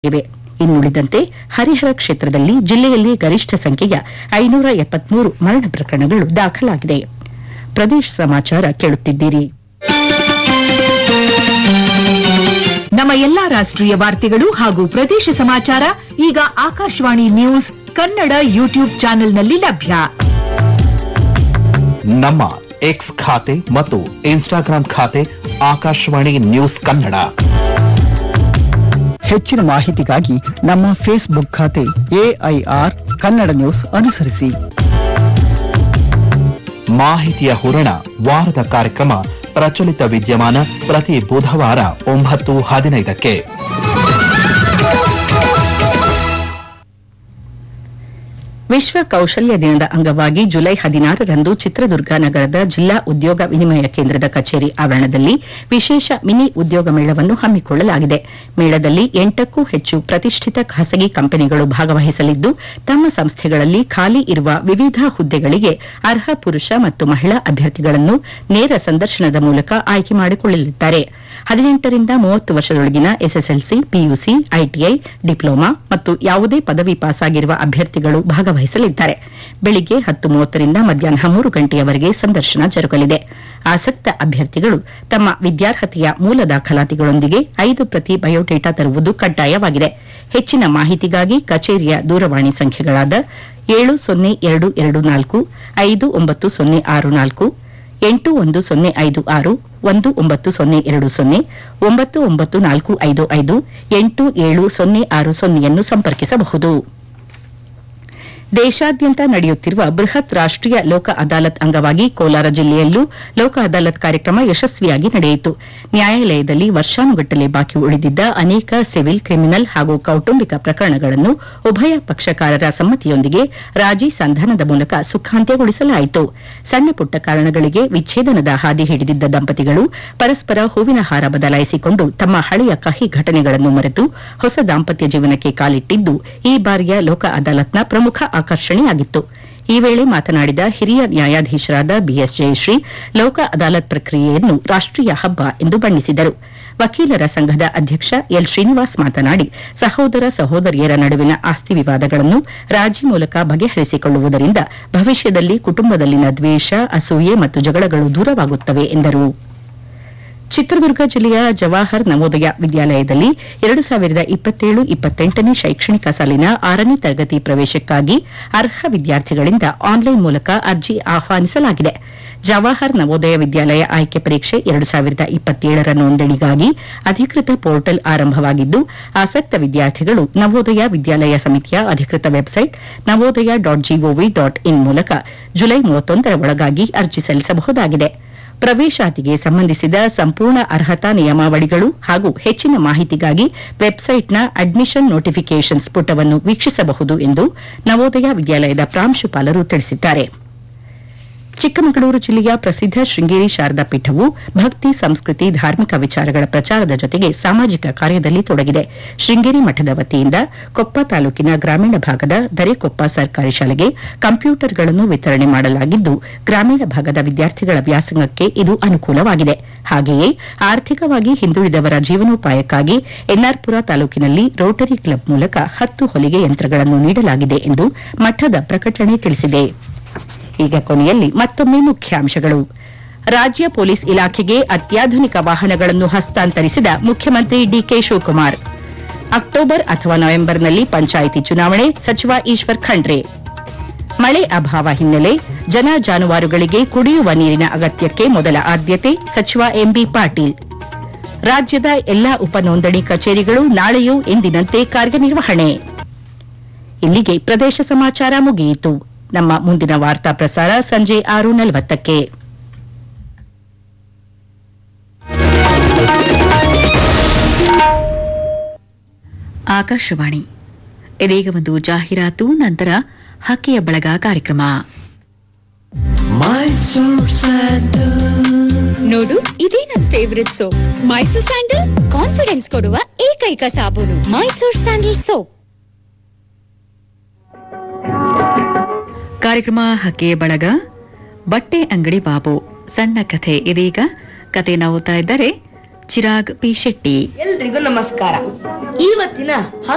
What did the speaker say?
ಇವೆ. ಇನ್ನುಳಿದಂತೆ ಹರಿಹರ ಕ್ಷೇತ್ರದಲ್ಲಿ ಜಿಲ್ಲೆಯಲ್ಲಿ ಗರಿಷ್ಠ ಸಂಖ್ಯೆಯ 573 ಮರಣ ಪ್ರಕರಣಗಳು ದಾಖಲಾಗಿದೆ. ಪ್ರದೇಶ ಸಮಾಚಾರ ಕೇಳುತ್ತಿದ್ದೀರಿ. ನಮ್ಮ ಎಲ್ಲಾ ರಾಷ್ಟ್ರೀಯ ವಾರ್ತೆಗಳು ಹಾಗೂ ಪ್ರದೇಶ ಸಮಾಚಾರ ಈಗ ಆಕಾಶವಾಣಿ ನ್ಯೂಸ್ ಕನ್ನಡ ಯೂಟ್ಯೂಬ್ ಚಾನೆಲ್ನಲ್ಲಿ ಲಭ್ಯ. ನಮ್ಮ ಎಕ್ಸ್ ಖಾತೆ ಮತ್ತು ಇನ್ಸ್ಟಾಗ್ರಾಂ ಖಾತೆ ಆಕಾಶವಾಣಿ ನ್ಯೂಸ್ ಕನ್ನಡ. ಹೆಚ್ಚಿನ ಮಾಹಿತಿಗಾಗಿ ನಮ್ಮ ಫೇಸ್ಬುಕ್ ಖಾತೆ AIR ಕನ್ನಡ ನ್ಯೂಸ್ ಅನುಸರಿಸಿ. ಮಾಹಿತಿಯ ಹೂರಣ ವಾರದ ಕಾರ್ಯಕ್ರಮ ಪ್ರಚಲಿತ ವಿದ್ಯಮಾನ ಪ್ರತಿ ಬುಧವಾರ 9:15ಕ್ಕೆ. ವಿಶ್ವ ಕೌಶಲ್ಯ ದಿನದ ಅಂಗವಾಗಿ ಜುಲೈ 16ರಂದು ಚಿತ್ರದುರ್ಗ ನಗರದ ಜಿಲ್ಲಾ ಉದ್ಯೋಗ ವಿನಿಮಯ ಕೇಂದ್ರದ ಕಚೇರಿ ಆವರಣದಲ್ಲಿ ವಿಶೇಷ ಮಿನಿ ಉದ್ಯೋಗ ಮೇಳವನ್ನು ಹಮ್ಮಿಕೊಳ್ಳಲಾಗಿದೆ. ಮೇಳದಲ್ಲಿ 8ಕ್ಕೂ ಹೆಚ್ಚು ಪ್ರತಿಷ್ಠಿತ ಖಾಸಗಿ ಕಂಪನಿಗಳು ಭಾಗವಹಿಸಲಿದ್ದು, ತಮ್ಮ ಸಂಸ್ಥೆಗಳಲ್ಲಿ ಖಾಲಿ ಇರುವ ವಿವಿಧ ಹುದ್ದೆಗಳಿಗೆ ಅರ್ಹ ಪುರುಷ ಮತ್ತು ಮಹಿಳಾ ಅಭ್ಯರ್ಥಿಗಳನ್ನು ನೇರ ಸಂದರ್ಶನದ ಮೂಲಕ ಆಯ್ಕೆ ಮಾಡಿಕೊಳ್ಳಲಿದ್ದಾರೆ. 18ರಿಂದ 30 ವರ್ಷದೊಳಗಿನ SSLC, PUC, ITI, ಡಿಪ್ಲೊಮಾ ಮತ್ತು ಯಾವುದೇ ಪದವಿ ಪಾಸಾಗಿರುವ ಅಭ್ಯರ್ಥಿಗಳು ಭಾಗವಹಿಸಲಿದ್ದಾರೆ. ಬೆಳಿಗ್ಗೆ 10:30ರಿಂದ ಮಧ್ಯಾಹ್ನ 3 ಗಂಟೆಯವರೆಗೆ ಸಂದರ್ಶನ ಜರುಗಲಿದೆ. ಆಸಕ್ತ ಅಭ್ಯರ್ಥಿಗಳು ತಮ್ಮ ವಿದ್ಯಾರ್ಹತೆಯ ಮೂಲ ದಾಖಲಾತಿಗಳೊಂದಿಗೆ 5 ಪ್ರತಿ ಬಯೋಡೇಟಾ ತರುವುದು ಕಡ್ಡಾಯವಾಗಿದೆ. ಹೆಚ್ಚಿನ ಮಾಹಿತಿಗಾಗಿ ಕಚೇರಿಯ ದೂರವಾಣಿ ಸಂಖ್ಯೆಗಳಾದ 702224 59064 81056 19020 99455 87060 ಸಂಪರ್ಕಿಸಬಹುದು. ದೇಶಾದ್ಯಂತ ನಡೆಯುತ್ತಿರುವ ಬೃಹತ್ ರಾಷ್ಟೀಯ ಲೋಕ ಅದಾಲತ್ ಅಂಗವಾಗಿ ಕೋಲಾರ ಜಿಲ್ಲೆಯಲ್ಲೂ ಲೋಕ ಅದಾಲತ್ ಕಾರ್ಯಕ್ರಮ ಯಶಸ್ವಿಯಾಗಿ ನಡೆಯಿತು. ನ್ಯಾಯಾಲಯದಲ್ಲಿ ವರ್ಷಾನುಗಟ್ಟಲೆ ಬಾಕಿ ಉಳಿದಿದ್ದ ಅನೇಕ ಸಿವಿಲ್, ಕ್ರಿಮಿನಲ್ ಹಾಗೂ ಕೌಟುಂಬಿಕ ಪ್ರಕರಣಗಳನ್ನು ಉಭಯ ಪಕ್ಷಕಾರರ ಸಮ್ಮತಿಯೊಂದಿಗೆ ರಾಜಿ ಸಂಧಾನದ ಮೂಲಕ ಸುಖಾಂತ್ಯಗೊಳಿಸಲಾಯಿತು. ಸಣ್ಣ ಪುಟ್ಟ ಕಾರಣಗಳಿಗೆ ವಿಚ್ಛೇದನದ ಹಾದಿ ಹಿಡಿದಿದ್ದ ದಂಪತಿಗಳು ಪರಸ್ಪರ ಹೂವಿನ ಹಾರ ಬದಲಾಯಿಸಿಕೊಂಡು ತಮ್ಮ ಹಳೆಯ ಕಹಿ ಘಟನೆಗಳನ್ನು ಮರೆತು ಹೊಸ ದಾಂಪತ್ಯ ಜೀವನಕ್ಕೆ ಕಾಲಿಟ್ಟಿದ್ದು ಈ ಬಾರಿಯ ಲೋಕ ಅದಾಲತ್ನ ಪ್ರಮುಖ ಆಕರ್ಷಣೆಯಾಗಿತ್ತು. ಈ ವೇಳೆ ಮಾತನಾಡಿದ ಹಿರಿಯ ನ್ಯಾಯಾಧೀಶರಾದ BS ಜಯಶ್ರೀ ಲೋಕ ಅದಾಲತ್ ಪ್ರಕ್ರಿಯೆಯನ್ನು ರಾಷ್ಟೀಯ ಹಬ್ಬ ಎಂದು ಬಣ್ಣಿಸಿದರು. ವಕೀಲರ ಸಂಘದ ಅಧ್ಯಕ್ಷ L. ಶ್ರೀನಿವಾಸ್ ಮಾತನಾಡಿ, ಸಹೋದರ ಸಹೋದರಿಯರ ನಡುವಿನ ಆಸ್ತಿ ವಿವಾದಗಳನ್ನು ರಾಜಿ ಮೂಲಕ ಬಗೆಹರಿಸಿಕೊಳ್ಳುವುದರಿಂದ ಭವಿಷ್ಯದಲ್ಲಿ ಕುಟುಂಬದಲ್ಲಿನ ದ್ವೇಷ, ಅಸೂಯೆ ಮತ್ತು ಜಗಳಗಳು ದೂರವಾಗುತ್ತವೆ ಎಂದರು. ಚಿತ್ರದುರ್ಗ ಜಿಲ್ಲೆಯ ಜವಾಹರ್ ನವೋದಯ ವಿದ್ಯಾಲಯದಲ್ಲಿ 2027-28ನೇ ಶೈಕ್ಷಣಿಕ ಸಾಲಿನ 6ನೇ ತರಗತಿ ಪ್ರವೇಶಕ್ಕಾಗಿ ಅರ್ಹ ವಿದ್ಯಾರ್ಥಿಗಳಿಂದ ಆನ್ಲೈನ್ ಮೂಲಕ ಅರ್ಜಿ ಆಹ್ವಾನಿಸಲಾಗಿದೆ. ಜವಾಹರ್ ನವೋದಯ ವಿದ್ಯಾಲಯ ಆಯ್ಕೆ ಪರೀಕ್ಷೆ 2027ರ ನೋಂದಣಿಗಾಗಿ ಅಧಿಕೃತ ಪೋರ್ಟಲ್ ಆರಂಭವಾಗಿದ್ದು, ಆಸಕ್ತ ವಿದ್ಯಾರ್ಥಿಗಳು ನವೋದಯ ವಿದ್ಯಾಲಯ ಸಮಿತಿಯ ಅಧಿಕೃತ ವೆಬ್ಸೈಟ್ navodaya.gov.in ಮೂಲಕ ಜುಲೈ 31ರ ಒಳಗಾಗಿ ಅರ್ಜಿ ಸಲ್ಲಿಸಬಹುದಾಗಿದೆ. ಪ್ರವೇಶಾತಿಗೆ ಸಂಬಂಧಿಸಿದ ಸಂಪೂರ್ಣ ಅರ್ಹತಾ ನಿಯಮಾವಳಿಗಳು ಹಾಗೂ ಹೆಚ್ಚಿನ ಮಾಹಿತಿಗಾಗಿ ವೆಬ್ಸೈಟ್ನ ಅಡ್ಮಿಷನ್ ನೋಟಿಫಿಕೇಷನ್ಸ್ ಪುಟವನ್ನು ವೀಕ್ಷಿಸಬಹುದು ಎಂದು ನವೋದಯ ವಿದ್ಯಾಲಯದ ಪ್ರಾಂಶುಪಾಲರು ತಿಳಿಸಿದ್ದಾರೆ. ಚಿಕ್ಕಮಗಳೂರು ಜಿಲ್ಲೆಯ ಪ್ರಸಿದ್ಧ ಶೃಂಗೇರಿ ಶಾರದಾ ಪೀಠವು ಭಕ್ತಿ, ಸಂಸ್ಕೃತಿ, ಧಾರ್ಮಿಕ ವಿಚಾರಗಳ ಪ್ರಚಾರದ ಜೊತೆಗೆ ಸಾಮಾಜಿಕ ಕಾರ್ಯದಲ್ಲಿ ತೊಡಗಿದೆ. ಶೃಂಗೇರಿ ಮಠದ ವತಿಯಿಂದ ಕೊಪ್ಪ ತಾಲೂಕಿನ ಗ್ರಾಮೀಣ ಭಾಗದ ದರೆಕೊಪ್ಪ ಸರ್ಕಾರಿ ಶಾಲೆಗೆ ಕಂಪ್ಯೂಟರ್ಗಳನ್ನು ವಿತರಣೆ ಮಾಡಲಾಗಿದ್ದು, ಗ್ರಾಮೀಣ ಭಾಗದ ವಿದ್ಯಾರ್ಥಿಗಳ ವ್ಯಾಸಂಗಕ್ಕೆ ಇದು ಅನುಕೂಲವಾಗಿದೆ. ಹಾಗೆಯೇ ಆರ್ಥಿಕವಾಗಿ ಹಿಂದುಳಿದವರ ಜೀವನೋಪಾಯಕ್ಕಾಗಿ ಎನ್ಆರ್ಪುರ ತಾಲೂಕಿನಲ್ಲಿ ರೋಟರಿ ಕ್ಲಬ್ ಮೂಲಕ 10 ಹೊಲಿಗೆ ಯಂತ್ರಗಳನ್ನು ನೀಡಲಾಗಿದೆ ಎಂದು ಮಠದ ಪ್ರಕಟಣೆ ತಿಳಿಸಿದೆ. ಈಗ ಕೊನೆಯಲ್ಲಿ ಮತ್ತೊಮ್ಮೆ ಮುಖ್ಯಾಂಶಗಳು. ರಾಜ್ಯ ಪೊಲೀಸ್ ಇಲಾಖೆಗೆ ಅತ್ಯಾಧುನಿಕ ವಾಹನಗಳನ್ನು ಹಸ್ತಾಂತರಿಸಿದ ಮುಖ್ಯಮಂತ್ರಿ DK ಶಿವಕುಮಾರ್. ಅಕ್ಟೋಬರ್ ಅಥವಾ ನವೆಂಬರ್ನಲ್ಲಿ ಪಂಚಾಯಿತಿ ಚುನಾವಣೆ, ಸಚಿವ ಈಶ್ವರ್ ಖಂಡ್ರೆ. ಮಳೆ ಅಭಾವ ಹಿನ್ನೆಲೆ ಜನ ಜಾನುವಾರುಗಳಿಗೆ ಕುಡಿಯುವ ನೀರಿನ ಅಗತ್ಯಕ್ಕೆ ಮೊದಲ ಆದ್ಯತೆ, ಸಚಿವ MB ಪಾಟೀಲ್. ರಾಜ್ಯದ ಎಲ್ಲಾ ಉಪನೋಂದಣಿ ಕಚೇರಿಗಳು ನಾಳೆಯೂ ಎಂದಿನಂತೆ ಕಾರ್ಯನಿರ್ವಹಣೆ. ಇಲ್ಲಿಗೆ ಪ್ರದೇಶ ಸಮಾಚಾರ ಮುಗಿಯಿತು. ನಮ್ಮ ಮುಂದಿನ ವಾರ್ತಾ ಪ್ರಸಾರ ಸಂಜೆ 6:40ಕ್ಕೆ. ಆಕಾಶವಾಣಿ. ಇದೀಗ ಒಂದು ಜಾಹೀರಾತು, ನಂತರ ಹಕ್ಕೆಯ ಬಳಗ ಕಾರ್ಯಕ್ರಮ. ನೋಡು, ಇದೇ ನನ್ favourite soap. Mysore sandal confidence ಕೊಡುವ ಏಕೈಕ ಸಾಬೂನು. Mysore sandal soap. ಕಾರ್ಯಕ್ರಮ ಹಕ್ಕೆಯ ಬಳಗ. ಬಟ್ಟೆ ಅಂಗಡಿ ಬಾಬು ಸಣ್ಣ ಕಥೆ. ಇದೀಗ ಕತೆ ಓದ್ತಾ ಇದ್ದಾರೆ ಚಿರಾಗ್ ಪಿ ಶೆಟ್ಟಿ. ಎಲ್ರಿಗೂ ನಮಸ್ಕಾರ. ಇವತ್ತಿನ